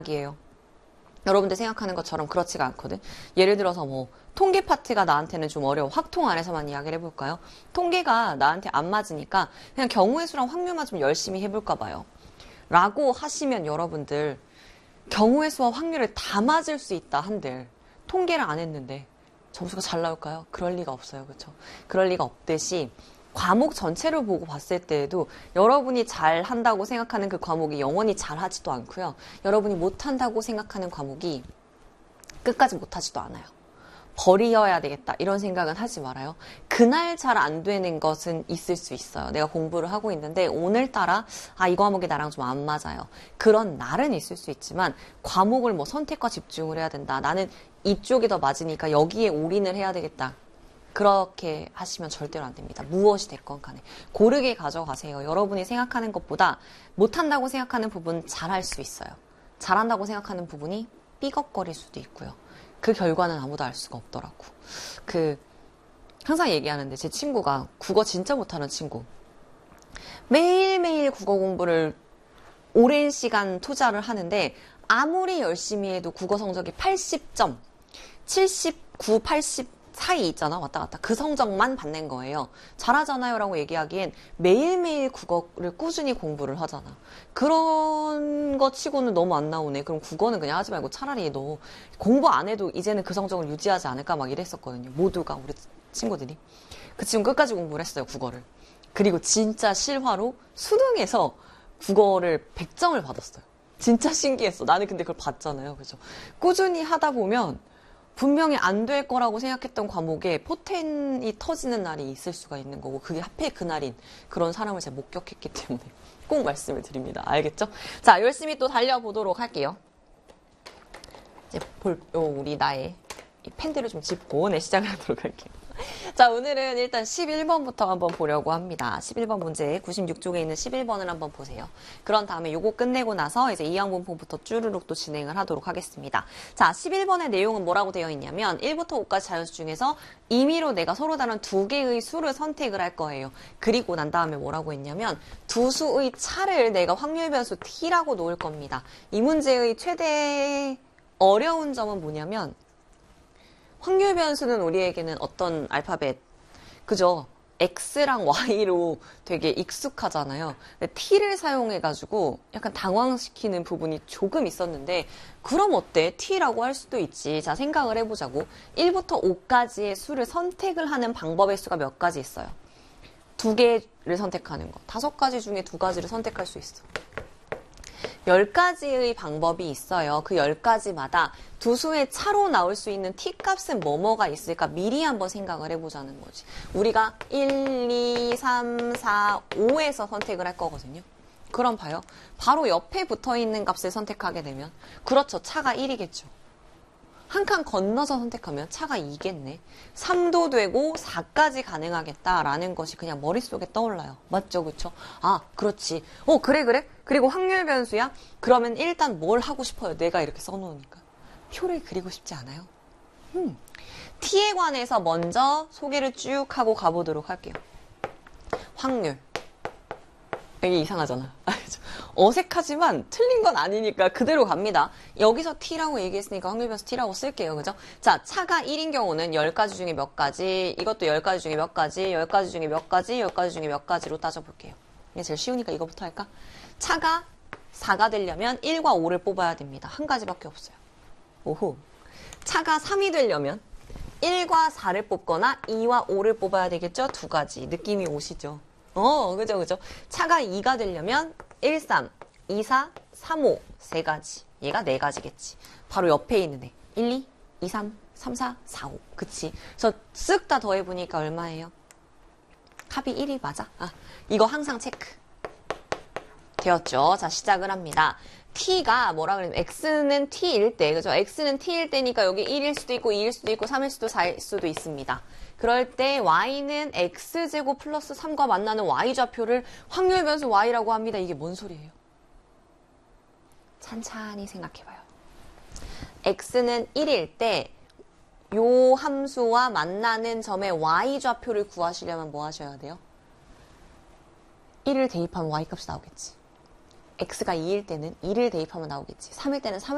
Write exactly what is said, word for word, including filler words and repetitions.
이에요. 여러분들 생각하는 것처럼 그렇지가 않거든. 예를 들어서 뭐 통계 파트가 나한테는 좀 어려워. 확통 안에서만 이야기를 해볼까요? 통계가 나한테 안 맞으니까 그냥 경우의 수랑 확률만 좀 열심히 해볼까 봐요. 라고 하시면 여러분들 경우의 수와 확률을 다 맞을 수 있다 한들 통계를 안 했는데 점수가 잘 나올까요? 그럴 리가 없어요. 그렇죠? 그럴 리가 없듯이 과목 전체를 보고 봤을 때에도 여러분이 잘한다고 생각하는 그 과목이 영원히 잘하지도 않고요. 여러분이 못한다고 생각하는 과목이 끝까지 못하지도 않아요. 버려야 되겠다 이런 생각은 하지 말아요. 그날 잘 안 되는 것은 있을 수 있어요. 내가 공부를 하고 있는데 오늘따라 아, 이 과목이 나랑 좀 안 맞아요. 그런 날은 있을 수 있지만 과목을 뭐 선택과 집중을 해야 된다. 나는 이쪽이 더 맞으니까 여기에 올인을 해야 되겠다. 그렇게 하시면 절대로 안 됩니다. 무엇이 됐건 간에. 고르게 가져가세요. 여러분이 생각하는 것보다 못한다고 생각하는 부분 잘할 수 있어요. 잘한다고 생각하는 부분이 삐걱거릴 수도 있고요. 그 결과는 아무도 알 수가 없더라고. 그 항상 얘기하는데 제 친구가 국어 진짜 못하는 친구. 매일매일 국어 공부를 오랜 시간 투자를 하는데 아무리 열심히 해도 국어 성적이 팔십 점, 칠십구, 팔십 사이 있잖아. 왔다 갔다. 그 성적만 받는 거예요. 잘하잖아요 라고 얘기하기엔 매일매일 국어를 꾸준히 공부를 하잖아. 그런 거 치고는 너무 안 나오네. 그럼 국어는 그냥 하지 말고 차라리 너 공부 안 해도 이제는 그 성적을 유지하지 않을까 막 이랬었거든요. 모두가 우리 친구들이. 그 친구 끝까지 공부를 했어요. 국어를. 그리고 진짜 실화로 수능에서 국어를 백 점을 받았어요. 진짜 신기했어. 나는 근데 그걸 봤잖아요. 그죠? 꾸준히 하다 보면 분명히 안 될 거라고 생각했던 과목에 포텐이 터지는 날이 있을 수가 있는 거고 그게 하필 그날인 그런 사람을 제가 목격했기 때문에 꼭 말씀을 드립니다. 알겠죠? 자, 열심히 또 달려보도록 할게요. 이제 볼, 우리 나의 이 펜들을 좀 짚고 네, 시작을 하도록 할게요. 자, 오늘은 일단 십일 번부터 한번 보려고 합니다. 십일 번 문제 구십육 쪽에 있는 십일 번을 한번 보세요. 그런 다음에 요거 끝내고 나서 이제 이항분포부터 쭈르륵 또 진행을 하도록 하겠습니다. 자, 십일 번의 내용은 뭐라고 되어 있냐면 일부터 오까지 자연수 중에서 임의로 내가 서로 다른 두 개의 수를 선택을 할 거예요. 그리고 난 다음에 뭐라고 했냐면 두 수의 차를 내가 확률 변수 t라고 놓을 겁니다. 이 문제의 최대 어려운 점은 뭐냐면 확률 변수는 우리에게는 어떤 알파벳, 그죠? X랑 Y로 되게 익숙하잖아요. 근데 T를 사용해가지고 약간 당황시키는 부분이 조금 있었는데, 그럼 어때? T라고 할 수도 있지. 자, 생각을 해보자고. 일부터 오까지의 수를 선택을 하는 방법의 수가 몇 가지 있어요. 두 개를 선택하는 거. 다섯 가지 중에 두 가지를 선택할 수 있어. 열 가지의 방법이 있어요. 그 열 가지마다 두 수의 차로 나올 수 있는 t값은 뭐뭐가 있을까 미리 한번 생각을 해보자는 거지. 우리가 일, 이, 삼, 사, 오에서 선택을 할 거거든요. 그럼 봐요. 바로 옆에 붙어있는 값을 선택하게 되면 그렇죠. 차가 일이겠죠. 한 칸 건너서 선택하면 차가 이겠네. 삼도 되고 사까지 가능하겠다라는 것이 그냥 머릿속에 떠올라요. 맞죠? 그쵸? 아, 그렇지. 어, 그래, 그래? 그리고 확률 변수야? 그러면 일단 뭘 하고 싶어요? 내가 이렇게 써놓으니까. 표를 그리고 싶지 않아요? 음. t에 관해서 먼저 소개를 쭉 하고 가보도록 할게요. 확률. 이게 이상하잖아. 어색하지만 틀린 건 아니니까 그대로 갑니다. 여기서 t라고 얘기했으니까 확률 변수 t라고 쓸게요. 그죠? 자, 차가 일인 경우는 열 가지 중에 몇 가지, 이것도 열 가지 중에 몇 가지, 열 가지 중에 몇 가지, 열 가지 중에 몇 가지로 따져볼게요. 이게 제일 쉬우니까 이거부터 할까? 차가 사가 되려면 일과 오를 뽑아야 됩니다. 한 가지밖에 없어요. 오호. 차가 삼이 되려면 일과 사를 뽑거나 이와 오를 뽑아야 되겠죠? 두 가지. 느낌이 오시죠? 어, 그죠, 그죠. 차가 이가 되려면 일, 삼, 이, 사, 삼, 오 세 가지. 얘가 네 가지겠지. 바로 옆에 있는 애. 일, 이, 이, 삼, 삼, 사, 사, 오. 그치. 그래서 쓱 다 더해보니까 얼마예요? 합이 일이 맞아? 아, 이거 항상 체크. 되었죠? 자, 시작을 합니다. t가 뭐라 그러냐면 x는 t일 때, 그죠? x는 t일 때니까 여기 일일 수도 있고 이일 수도 있고 삼일 수도 사일 수도 있습니다. 그럴 때 y는 x제곱 플러스 삼과 만나는 y좌표를 확률 변수 y라고 합니다. 이게 뭔 소리예요? 찬찬히 생각해봐요. x는 일일 때 요 함수와 만나는 점의 y좌표를 구하시려면 뭐 하셔야 돼요? 일을 대입하면 y값이 나오겠지. x가 이일 때는 이를 대입하면 나오겠지. 삼일 때는 삼을